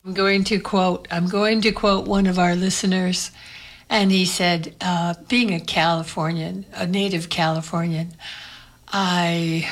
I'm going to quote one of our listeners, and he said, being a native Californian, I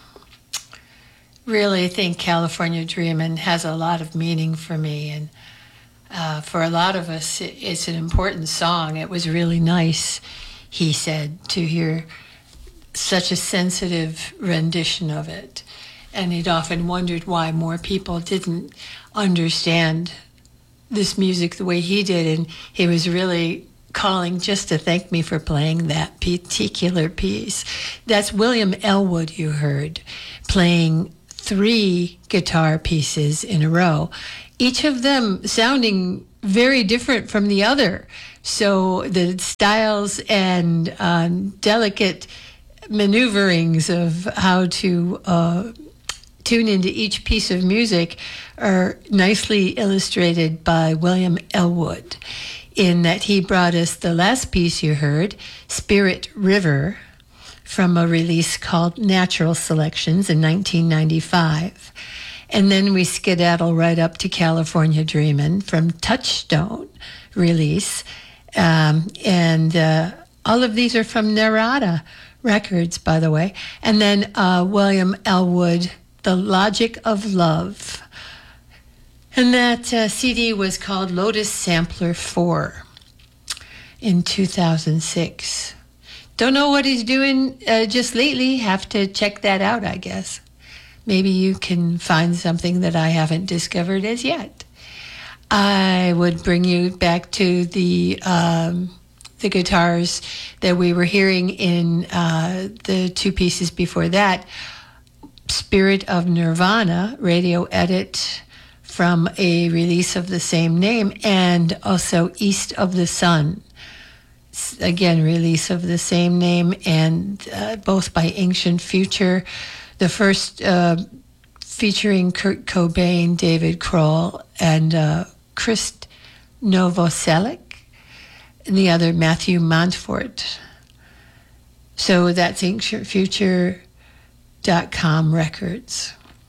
really think California Dreamin' has a lot of meaning for me, and for a lot of us, it's an important song. It was really nice, he said, to hear such a sensitive rendition of it. And he'd often wondered why more people didn't understand this music the way he did. And he was really calling just to thank me for playing that particular piece. That's William Elwood you heard, playing 3 guitar pieces in a row, each of them sounding very different from the other. So the styles and delicate maneuverings of how to tune into each piece of music are nicely illustrated by William Elwood, in that he brought us the last piece you heard, Spirit River, from a release called Natural Selections in 1995. And then we skedaddle right up to California Dreamin' from Touchstone release. And all of these are from Narada Records, by the way. And then William Elwood, The Logic of Love. And that CD was called Lotus Sampler 4 in 2006. Don't know what he's doing just lately. Have to check that out, I guess. Maybe you can find something that I haven't discovered as yet. I would bring you back to the guitars that we were hearing in the 2 pieces before that. Spirit of Nirvana, radio edit from a release of the same name, and also East of the Sun, again, release of the same name, and both by Ancient Future. The first featuring Kurt Cobain, David Kroll, and Chris Novoselic, and the other Matthew Montfort. So that's ancientfuture.com records.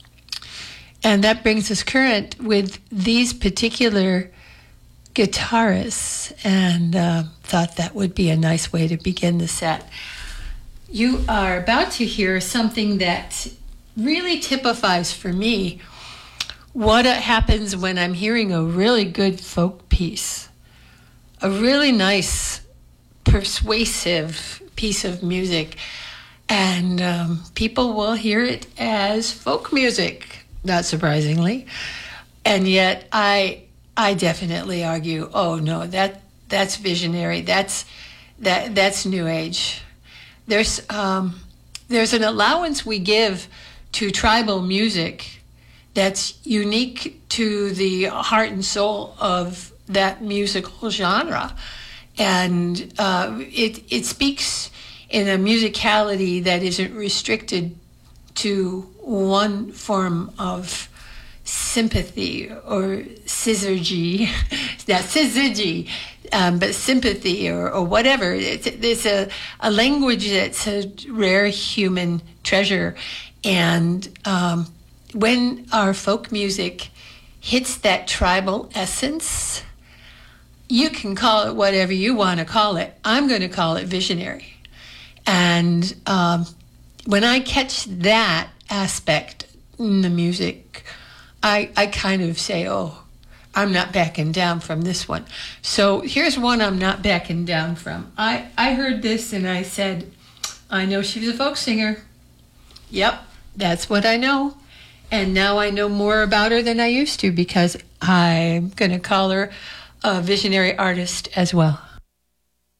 And that brings us current with these particular guitarists, and thought that would be a nice way to begin the set. You are about to hear something that really typifies for me what happens when I'm hearing a really good folk piece, a really nice, persuasive piece of music, and people will hear it as folk music, not surprisingly. And yet I definitely argue, oh no, that's visionary, that's new age. There's an allowance we give to tribal music that's unique to the heart and soul of that musical genre. And it speaks in a musicality that isn't restricted to one form of sympathy or syzygy, not syzygy, but sympathy or whatever. It's a language that's a rare human treasure. And when our folk music hits that tribal essence, you can call it whatever you want to call it. I'm going to call it visionary. And when I catch that aspect in the music, I kind of say, oh, I'm not backing down from this one. So here's one I'm not backing down from. I heard this and I said, I know she's a folk singer. Yep, that's what I know. And now I know more about her than I used to, because I'm going to call her a visionary artist as well.